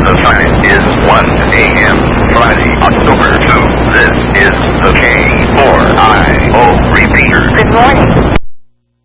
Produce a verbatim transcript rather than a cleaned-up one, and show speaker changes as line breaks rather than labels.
The time is one a m Friday, October second. This is the K four I O repeater.
Good morning.